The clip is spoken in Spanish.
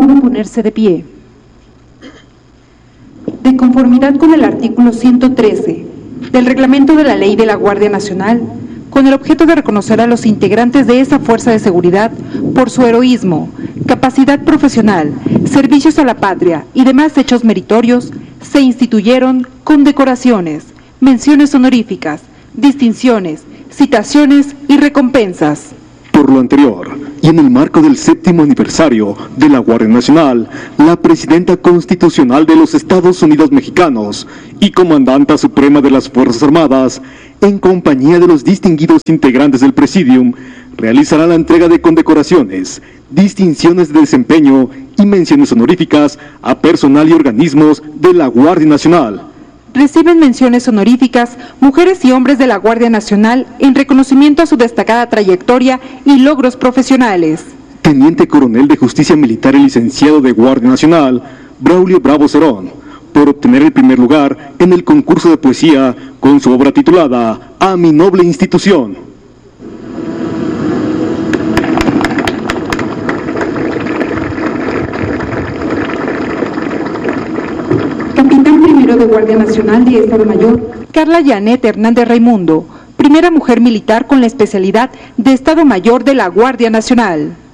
modo ponerse de pie. De conformidad con el artículo 113 del reglamento de la Ley de la Guardia Nacional, con el objeto de reconocer a los integrantes de esa fuerza de seguridad por su heroísmo, capacidad profesional, servicios a la patria y demás hechos meritorios, se instituyeron condecoraciones, menciones honoríficas, distinciones, citaciones y recompensas. Por lo anterior, y en el marco del 7º aniversario de la Guardia Nacional, la Presidenta Constitucional de los Estados Unidos Mexicanos y Comandanta Suprema de las Fuerzas Armadas, en compañía de los distinguidos integrantes del Presidium, realizará la entrega de condecoraciones, distinciones de desempeño y menciones honoríficas a personal y organismos de la Guardia Nacional. Reciben menciones honoríficas mujeres y hombres de la Guardia Nacional en reconocimiento a su destacada trayectoria y logros profesionales. Teniente Coronel de Justicia Militar y licenciado de Guardia Nacional, Braulio Bravo Cerón, por obtener el primer lugar en el concurso de poesía con su obra titulada A mi noble institución. Capitán primero de Guardia Nacional de Estado Mayor, Carla Janet Hernández Raimundo, primera mujer militar con la especialidad de Estado Mayor de la Guardia Nacional.